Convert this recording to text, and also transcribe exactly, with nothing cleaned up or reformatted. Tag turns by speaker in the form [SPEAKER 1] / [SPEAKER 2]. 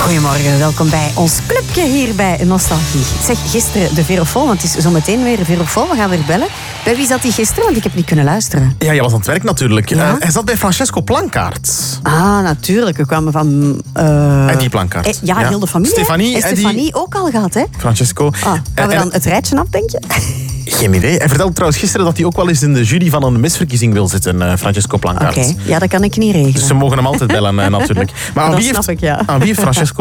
[SPEAKER 1] Goedemorgen, welkom bij ons clubje hier bij Nostalgie. Zeg, gisteren de Verofoon, want het is zometeen weer Verofoon, we gaan weer bellen. Bij wie zat hij gisteren? Want ik heb niet kunnen luisteren.
[SPEAKER 2] Ja, jij was aan het werk natuurlijk.
[SPEAKER 1] Ja?
[SPEAKER 2] Uh, hij zat bij Francesco Plankaart.
[SPEAKER 1] Ah, natuurlijk. We kwamen van... Uh...
[SPEAKER 2] Eddie Plankaart.
[SPEAKER 1] Eh, ja, heel de familie.
[SPEAKER 2] Stefanie,
[SPEAKER 1] en
[SPEAKER 2] Eddie.
[SPEAKER 1] Stefanie ook al gehad, hè?
[SPEAKER 2] Francesco.
[SPEAKER 1] Ah, gaan we
[SPEAKER 2] Uh,
[SPEAKER 1] dan het rijtje af, denk je?
[SPEAKER 2] Geen idee. Hij vertelde trouwens gisteren dat hij ook wel eens in de jury van een misverkiezing wil zitten, uh, Francesco Plankaart.
[SPEAKER 1] Oké, okay. Ja, dat kan ik niet regelen.
[SPEAKER 2] Dus ze mogen hem altijd bellen, uh, natuurlijk. Maar aan
[SPEAKER 1] dat
[SPEAKER 2] wie
[SPEAKER 1] snap
[SPEAKER 2] heeft,
[SPEAKER 1] ik, ja.
[SPEAKER 2] aan wie heeft Francesco